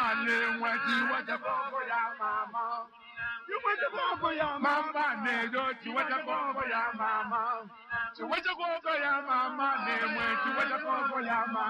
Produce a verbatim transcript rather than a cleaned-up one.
ne wati wata bongo ya mama. You went to go for your mama, ne do you went to go for your mama. You went to go for your mama, ne went to go for your mama.